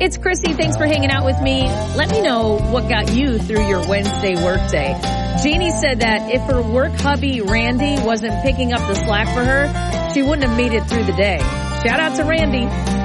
It's Chrissy. Thanks for hanging out with me. Let me know what got you through your Wednesday workday. Jeannie said that if her work hubby, Randy, wasn't picking up the slack for her, she wouldn't have made it through the day. Shout out to Randy.